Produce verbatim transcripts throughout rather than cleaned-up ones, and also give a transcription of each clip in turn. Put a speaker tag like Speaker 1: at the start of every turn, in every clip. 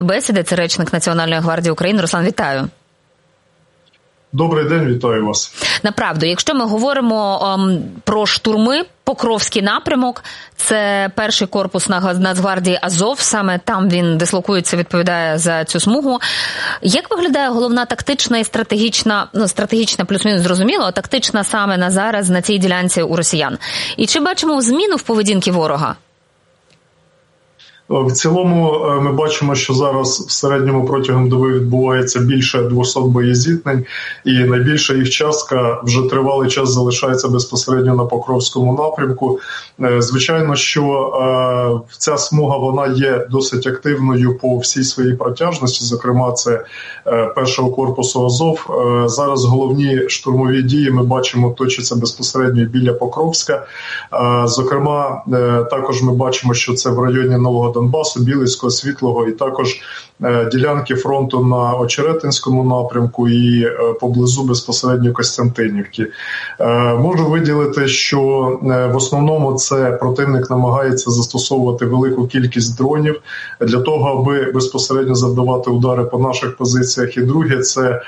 Speaker 1: бесіди. Це речник Національної гвардії України. Руслан, вітаю.
Speaker 2: Добрий день, вітаю вас.
Speaker 1: Направду, якщо ми говоримо ем, про штурми, Покровський напрямок, це перший корпус Нацгвардії Азов, саме там він дислокується, відповідає за цю смугу. Як виглядає головна тактична і стратегічна, ну стратегічна плюс-мінус зрозуміло, а тактична саме на зараз на цій ділянці у росіян? І чи бачимо зміну в поведінці ворога?
Speaker 2: В цілому ми бачимо, що зараз в середньому протягом доби відбувається більше двісті боєзіткнень, і найбільша їх частка вже тривалий час залишається безпосередньо на Покровському напрямку. Звичайно, що ця смуга вона є досить активною по всій своїй протяжності, зокрема це першого корпусу Азов. Зараз головні штурмові дії ми бачимо точаться безпосередньо біля Покровська. Зокрема, також ми бачимо, що це в районі Нового Донбасу, Білицького, Світлого і також е, ділянки фронту на Очеретинському напрямку і е, поблизу безпосередньо Костянтинівки. Е, можу виділити, що е, в основному це противник намагається застосовувати велику кількість дронів для того, аби безпосередньо завдавати удари по наших позиціях. І друге, це е,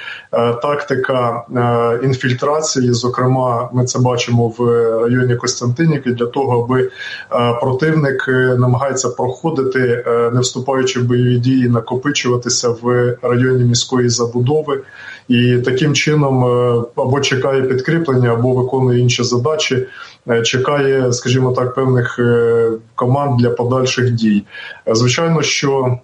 Speaker 2: тактика е, інфільтрації, зокрема ми це бачимо в районі Костянтинівки, для того, аби е, противник е, намагається проходити, не вступаючи в бойові дії, накопичуватися в районі міської забудови. І таким чином або чекає підкріплення, або виконує інші задачі, чекає, скажімо так, певних команд для подальших дій. Звичайно, що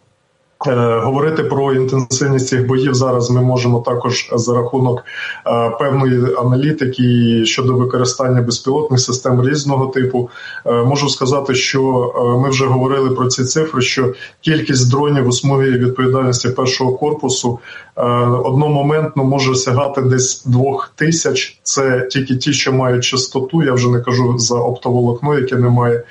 Speaker 2: говорити про інтенсивність цих боїв зараз ми можемо також за рахунок е, певної аналітики щодо використання безпілотних систем різного типу. Е, можу сказати, що е, ми вже говорили про ці цифри, що кількість дронів у смузі відповідальності першого корпусу е, одномоментно може сягати десь двох тисяч. Це тільки ті, що мають частоту, я вже не кажу за оптоволокно, яке немає.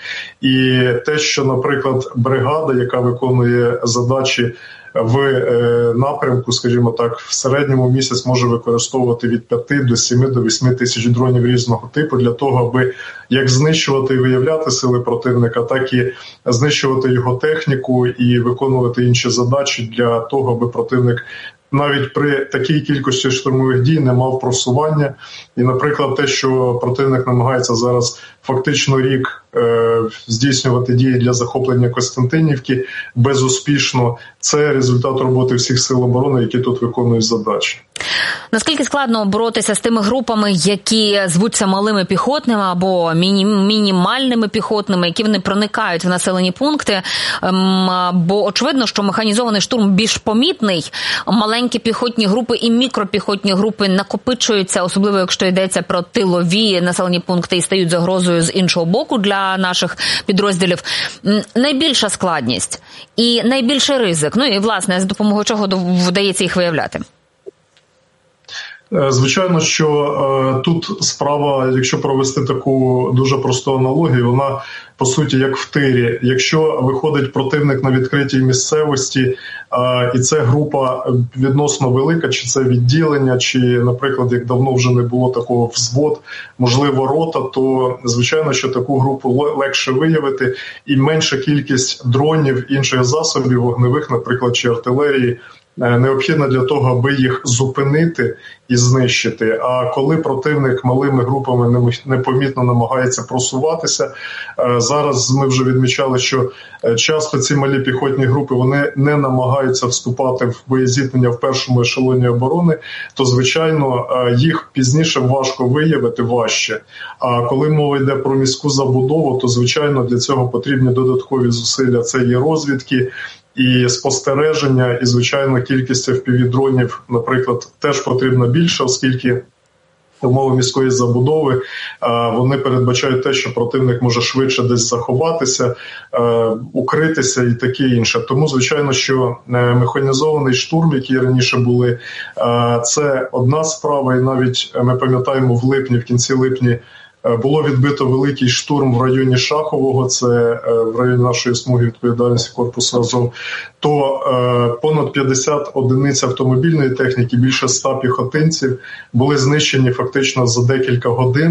Speaker 2: І те, що, наприклад, бригада, яка виконує задачі в е, напрямку, скажімо так, в середньому місяць може використовувати від п'яти до семи до восьми тисяч дронів різного типу для того, аби як знищувати і виявляти сили противника, так і знищувати його техніку і виконувати інші задачі для того, аби противник навіть при такій кількості штурмових дій не мав просування. І, наприклад, те, що противник намагається зараз фактично рік е, здійснювати дії для захоплення Костянтинівки безуспішно, це результат роботи всіх сил оборони, які тут виконують задачі.
Speaker 1: Наскільки складно боротися з тими групами, які звуться малими піхотними або міні- мінімальними піхотними, які вони проникають в населені пункти? Ем, бо очевидно, що механізований штурм більш помітний, маленькі піхотні групи і мікропіхотні групи накопичуються, особливо якщо йдеться про тилові населені пункти і стають загрозою з іншого боку для наших підрозділів. Найбільша складність і найбільший ризик, ну і, власне, за допомогою чого вдається їх виявляти?
Speaker 2: Звичайно, що е, тут справа, якщо провести таку дуже просту аналогію, вона, по суті, як в тирі. Якщо виходить противник на відкритій місцевості, е, і це група відносно велика, чи це відділення, чи, наприклад, як давно вже не було такого взвод, можливо, рота, то, звичайно, що таку групу легше виявити, і менша кількість дронів, інших засобів вогневих, наприклад, чи артилерії, необхідно для того, аби їх зупинити і знищити. А коли противник малими групами непомітно намагається просуватися, зараз ми вже відмічали, що часто ці малі піхотні групи вони не намагаються вступати в боєзіткнення в першому ешелоні оборони, то, звичайно, їх пізніше важко виявити, важче. А коли мова йде про міську забудову, то, звичайно, для цього потрібні додаткові зусилля. Це є розвідки, і спостереження, і, звичайно, кількість еф пі ві-дронів, наприклад, теж потрібно більше, оскільки умови міської забудови, вони передбачають те, що противник може швидше десь заховатися, укритися і таке інше. Тому, звичайно, що механізований штурм, які раніше були, це одна справа, і навіть ми пам'ятаємо в липні, в кінці липня, було відбито великий штурм в районі Шахового, це в районі нашої смуги відповідальності корпусу Азов, то е, понад п'ятдесят одиниць автомобільної техніки, більше ста піхотинців були знищені фактично за декілька годин.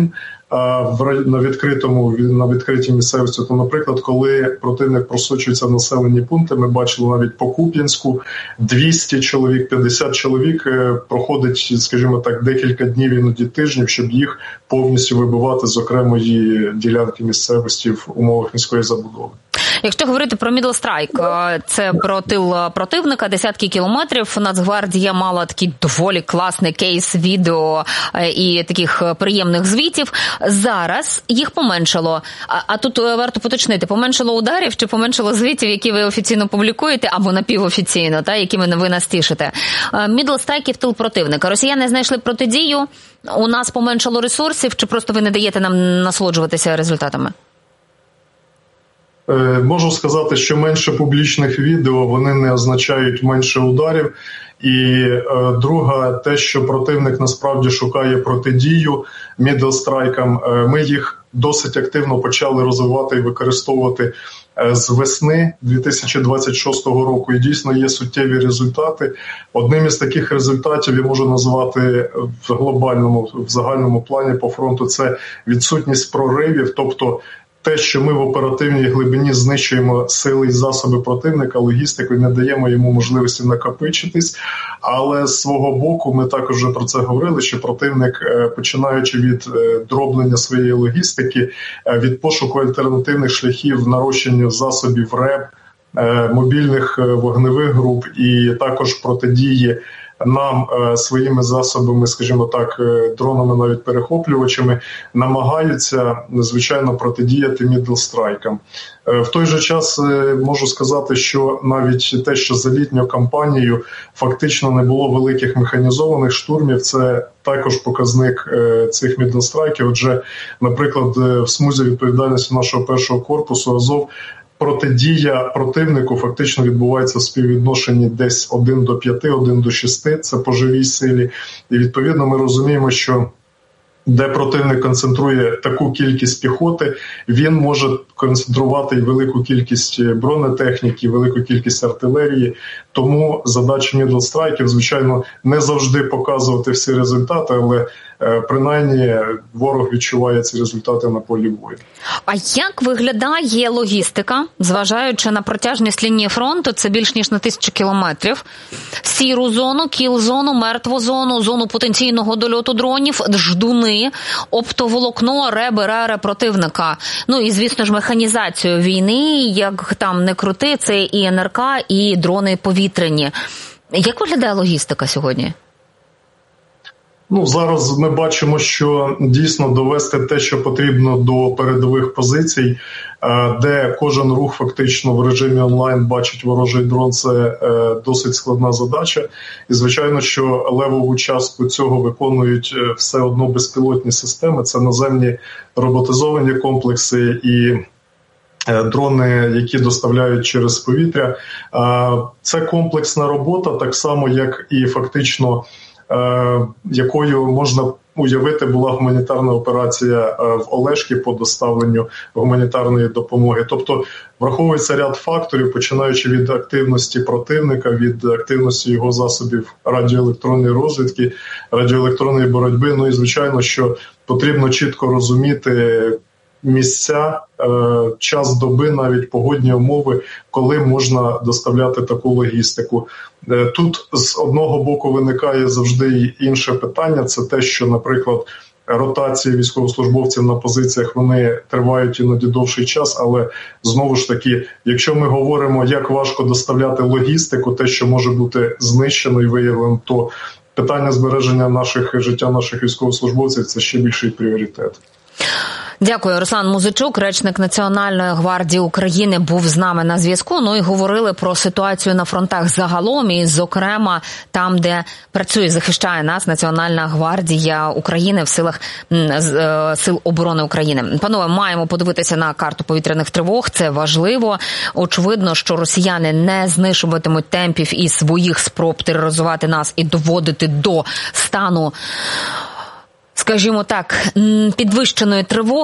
Speaker 2: на відкритому, на відкритій місцевості. То, наприклад, коли противник просочується в населені пункти, ми бачили навіть по Куп'янську, двісті чоловік, п'ятдесят чоловік проходить, скажімо так, декілька днів, іноді тижнів, щоб їх повністю вибивати з окремої ділянки місцевості в умовах міської забудови.
Speaker 1: Якщо говорити про Middle Strike, це про тил противника, десятки кілометрів. Нацгвардія мала такий доволі класний кейс відео і таких приємних звітів. Зараз їх поменшало. А, а тут варто поточнити, поменшало ударів чи поменшало звітів, які ви офіційно публікуєте, або напівофіційно, та, якими ви нас тішите. Middle Strike і в тил противника. Росіяни знайшли протидію, у нас поменшало ресурсів, чи просто ви не даєте нам насолоджуватися результатами?
Speaker 2: Можу сказати, що менше публічних відео, вони не означають менше ударів. І е, друга, те, що противник насправді шукає протидію мідл-страйкам, е, ми їх досить активно почали розвивати і використовувати е, з весни дві тисячі двадцять шостого року. І дійсно є суттєві результати. Одним із таких результатів я можу назвати в глобальному, в загальному плані по фронту, це відсутність проривів, тобто те, що ми в оперативній глибині знищуємо сили і засоби противника, логістику, і не даємо йому можливості накопичитись. Але з свого боку, ми також вже про це говорили, що противник, починаючи від дроблення своєї логістики, від пошуку альтернативних шляхів нарощення засобів РЕБ, мобільних вогневих груп і також протидії нам е, своїми засобами, скажімо так, дронами, навіть перехоплювачами, намагаються, звичайно, протидіяти мідл-страйкам. Е, в той же час е, можу сказати, що навіть те, що за літню кампанію фактично не було великих механізованих штурмів, це також показник е, цих мідл-страйків. Отже, наприклад, в смузі відповідальності нашого першого корпусу Азов протидія противнику фактично відбувається в співвідношенні десь один до п'яти, один до шести, це по живій силі. І відповідно ми розуміємо, що де противник концентрує таку кількість піхоти, він може концентрувати і велику кількість бронетехніки, велику кількість артилерії. Тому задача мідл-страйків, звичайно, не завжди показувати всі результати, але принаймні ворог відчуває ці результати на полі бою.
Speaker 1: А як виглядає логістика, зважаючи на протяжність лінії фронту, це більш ніж на тисячу кілометрів, сіру зону, кіл-зону, мертву зону, зону потенційного дольоту дронів, ждуни, оптоволокно, реби, рери противника. Ну і, звісно ж, механізацію війни, як там не крути, це і ен ер ка, і дрони повітряні. Як виглядає логістика сьогодні?
Speaker 2: Ну, зараз ми бачимо, що дійсно довести те, що потрібно до передових позицій, де кожен рух фактично в режимі онлайн бачить ворожий дрон, це досить складна задача. І, звичайно, що левову частку цього виконують все одно безпілотні системи. Це наземні роботизовані комплекси і дрони, які доставляють через повітря. Це комплексна робота, так само, як і фактично якою можна уявити була гуманітарна операція в Олешки по доставленню гуманітарної допомоги. Тобто враховується ряд факторів, починаючи від активності противника, від активності його засобів радіоелектронної розвідки, радіоелектронної боротьби. Ну і, звичайно, що потрібно чітко розуміти місця, час доби, навіть погодні умови, коли можна доставляти таку логістику. Тут з одного боку виникає завжди й інше питання, це те, що, наприклад, ротації військовослужбовців на позиціях, вони тривають іноді довший час, але знову ж таки, якщо ми говоримо, як важко доставляти логістику, те, що може бути знищено і виявлено, то питання збереження наших життя, наших військовослужбовців – це ще більший пріоритет.
Speaker 1: Дякую. Руслан Музичук, речник Національної гвардії України, був з нами на зв'язку. Ну і говорили про ситуацію на фронтах загалом і, зокрема, там, де працює, захищає нас Національна гвардія України в силах Сил оборони України. Панове, маємо подивитися на карту повітряних тривог. Це важливо. Очевидно, що росіяни не знижуватимуть темпів і своїх спроб тероризувати нас і доводити до стану, скажімо так, підвищеної тривоги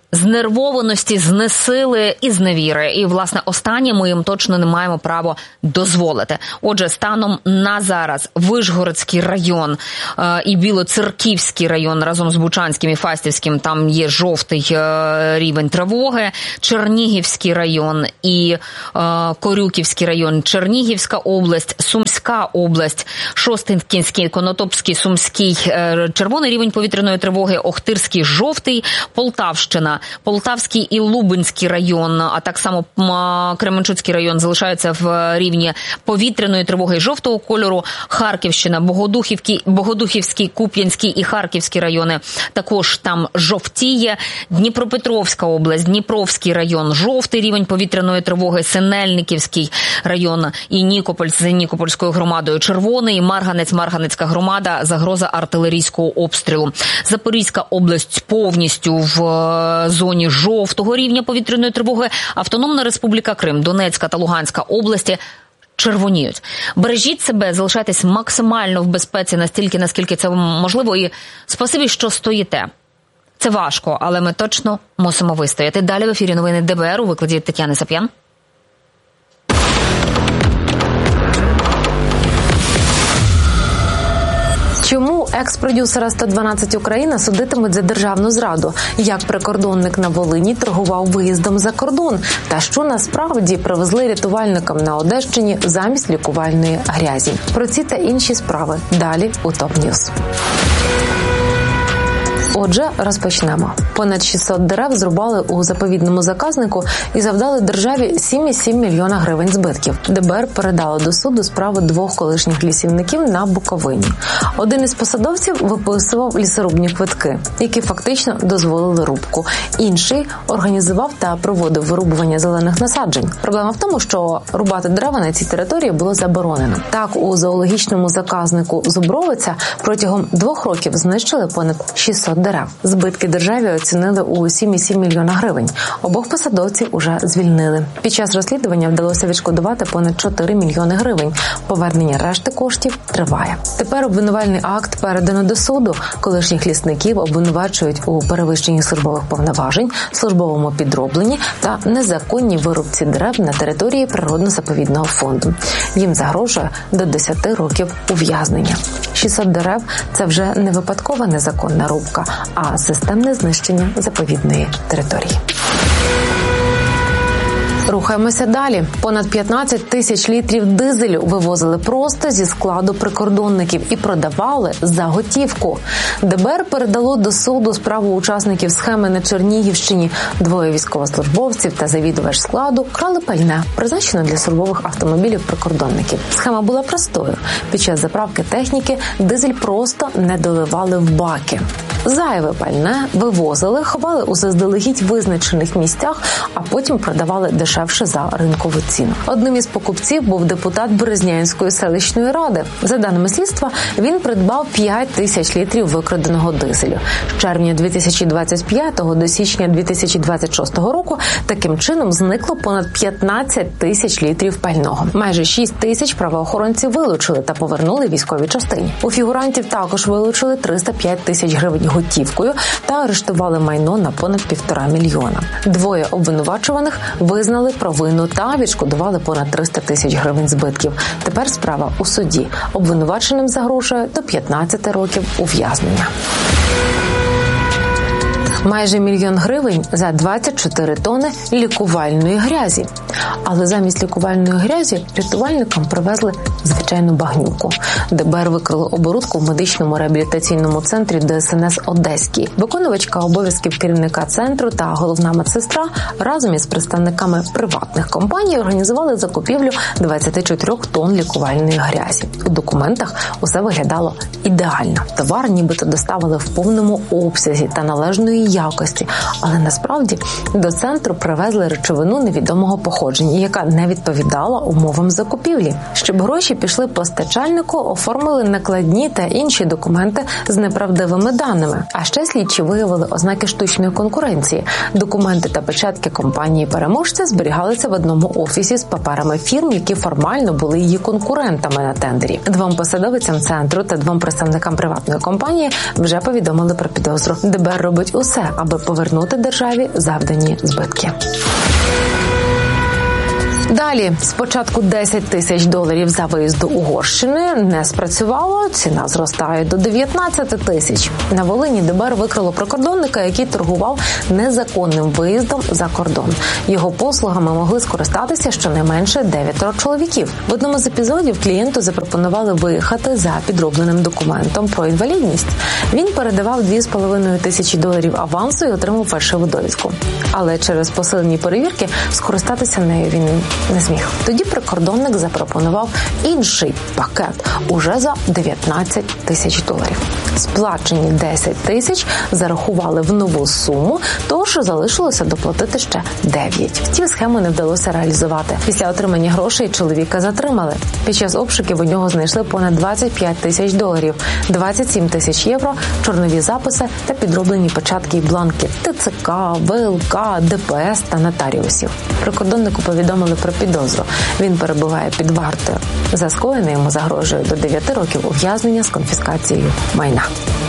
Speaker 1: знервованості, знесили і зневіри. І, власне, останнє ми їм точно не маємо права дозволити. Отже, станом на зараз Вишгородський район е, і Білоцерківський район разом з Бучанським і Фастівським, там є жовтий е, рівень тривоги. Чернігівський район і е, Корюківський район, Чернігівська область, Сумська область, Шосткінський, Конотопський, Сумський, е, червоний рівень повітряної тривоги, Охтирський жовтий, Полтавщина, Полтавський і Лубенський район, а так само Кременчуцький район залишаються в рівні повітряної тривоги жовтого кольору. Харківщина, Богодухівський, Богодухівський, Куп'янський і Харківський райони також там жовтіє. Дніпропетровська область, Дніпровський район, жовтий рівень повітряної тривоги, Синельниківський район і Нікополь з Нікопольською громадою червоний, Марганець, Марганецька громада, загроза артилерійського обстрілу. Запорізька область повністю в зоні жовтого рівня повітряної тривоги, Автономна Республіка Крим, Донецька та Луганська області червоніють. Бережіть себе, залишайтесь максимально в безпеці настільки, наскільки це можливо, і спасибі, що стоїте. Це важко, але ми точно мусимо вистояти. Далі в ефірі новини ДБР у викладі Тетяни Сап'ян.
Speaker 3: Чому екс-продюсера сто дванадцять Україна судитимуть за державну зраду? Як прикордонник на Волині торгував виїздом за кордон? Та що насправді привезли рятувальникам на Одещині замість лікувальної грязі? Про ці та інші справи далі у ТОП Ньюс. Отже, розпочнемо. Понад шістсот дерев зрубали у заповідному заказнику і завдали державі сім цілих сім мільйона гривень збитків. ДБР передало до суду справи двох колишніх лісівників на Буковині. Один із посадовців виписував лісорубні квитки, які фактично дозволили рубку. Інший організував та проводив вирубування зелених насаджень. Проблема в тому, що рубати дерева на цій території було заборонено. Так, у зоологічному заказнику Зубровиця протягом двох років знищили понад шістсот дерев. Збитки державі оцінили у сім цілих сім мільйона гривень. Обох посадовців уже звільнили. Під час розслідування вдалося відшкодувати понад чотири мільйони гривень. Повернення решти коштів триває. Тепер обвинувальний акт передано до суду. Колишніх лісників обвинувачують у перевищенні службових повноважень, службовому підробленні та незаконній вирубці дерев на території природно-заповідного фонду. Їм загрожує до десяти років ув'язнення. шістсот дерев – це вже не випадкова незаконна рубка, а системне знищення заповідної території. Рухаємося далі. Понад п'ятнадцять тисяч літрів дизелю вивозили просто зі складу прикордонників і продавали за готівку. ДБР передало до суду справу учасників схеми на Чернігівщині. Двоє військовослужбовців та завідувач складу крали пальне, призначене для службових автомобілів прикордонників. Схема була простою. Під час заправки техніки дизель просто не доливали в баки. Зайве пальне вивозили, ховали у заздалегідь визначених місцях, а потім продавали дешевше за ринкову ціну. Одним із покупців був депутат Березнянської селищної ради. За даними слідства, він придбав п'ять тисяч літрів викраденого дизелю. З червня дві тисячі двадцять п'ятого до січня дві тисячі двадцять шостого року таким чином зникло понад п'ятнадцять тисяч літрів пального. Майже шість тисяч правоохоронці вилучили та повернули військовій частині. У фігурантів також вилучили триста п'ять тисяч гривень готівкою та арештували майно на понад півтора мільйона. Двоє обвинувачуваних визнали провину та відшкодували понад триста тисяч гривень збитків. Тепер справа у суді. Обвинуваченим загрожує до п'ятнадцяти років ув'язнення. Майже мільйон гривень за двадцять чотири тони лікувальної грязі. Але замість лікувальної грязі рятувальникам привезли звичайну багнюку. ДБР викрили оборудку в медичному реабілітаційному центрі ДСНС Одеський. Виконувачка обов'язків керівника центру та головна медсестра разом із представниками приватних компаній організували закупівлю двадцять чотири тонн лікувальної грязі. У документах усе виглядало ідеально. Товар нібито доставили в повному обсязі та належної якості, але насправді до центру привезли речовину невідомого походження, яка не відповідала умовам закупівлі. Щоб гроші пішли постачальнику, оформили накладні та інші документи з неправдивими даними. А ще слідчі виявили ознаки штучної конкуренції. Документи та печатки компанії-переможця зберігалися в одному офісі з паперами фірм, які формально були її конкурентами на тендері. Двом посадовицям центру та двом представникам приватної компанії вже повідомили про підозру. ДБР робить усе, аби повернути державі завдані збитки. Далі, спочатку десять тисяч доларів за виїзд до Угорщини не спрацювало, ціна зростає до дев'ятнадцять тисяч. На Волині ДБР викрило прикордонника, який торгував незаконним виїздом за кордон. Його послугами могли скористатися щонайменше дев'ятеро чоловіків. В одному з епізодів клієнту запропонували виїхати за підробленим документом про інвалідність. Він передавав дві з половиною тисячі доларів авансу і отримав фальшиву довідку. Але через посилені перевірки скористатися нею він не зміг. Тоді прикордонник запропонував інший пакет уже за дев'ятнадцять тисяч доларів. Сплачені десять тисяч зарахували в нову суму, тож залишилося доплатити ще дев'ять. Втім, схему не вдалося реалізувати. Після отримання грошей чоловіка затримали. Під час обшуків у нього знайшли понад двадцять п'ять тисяч доларів, двадцять сім тисяч євро, чорнові записи та підроблені печатки і бланки ТЦК, ВЛК, ДПС та нотаріусів. Прикордоннику повідомили про підозру. Він перебуває під вартою. За скоєне йому загрожує до дев'яти років ув'язнення з конфіскацією майна.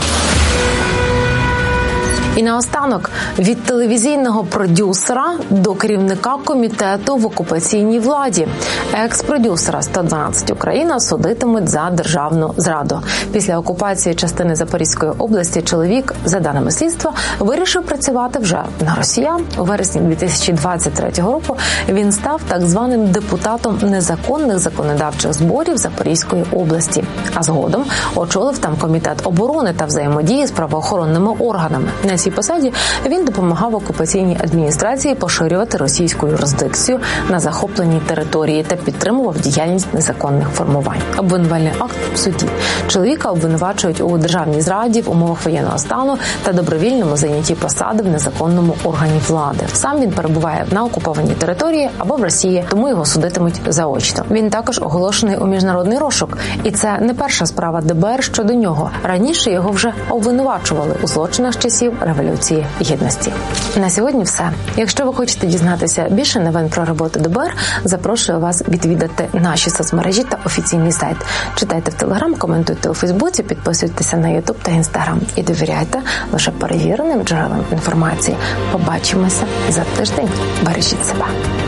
Speaker 3: І наостанок, від телевізійного продюсера до керівника комітету в окупаційній владі. Екс-продюсера сто дванадцять Україна судитимуть за державну зраду. Після окупації частини Запорізької області чоловік, за даними слідства, вирішив працювати вже на росіян. У вересні дві тисячі двадцять третього року він став так званим депутатом незаконних законодавчих зборів Запорізької області. А згодом очолив там комітет оборони та взаємодії з правоохоронними органами. На цій посаді він допомагав окупаційній адміністрації поширювати російську юрисдикцію на захопленій території та підтримував діяльність незаконних формувань. Обвинувальний акт в суді. Чоловіка обвинувачують у державній зраді в умовах воєнного стану та добровільному зайнятті посади в незаконному органі влади. Сам він перебуває на окупованій території або в Росії, тому його судитимуть заочно. Він також оголошений у міжнародний розшук, і це не перша справа ДБР щодо нього. Раніше його вже обвинувачували у злочинах часів Революції Гідності. На сьогодні все. Якщо ви хочете дізнатися більше новин про роботу ДБР, запрошую вас відвідати наші соцмережі та офіційний сайт. Читайте в Телеграм, коментуйте у Фейсбуці, підписуйтеся на Ютуб та Інстаграм і довіряйте лише перевіреним джерелам інформації. Побачимося за тиждень. Бережіть себе.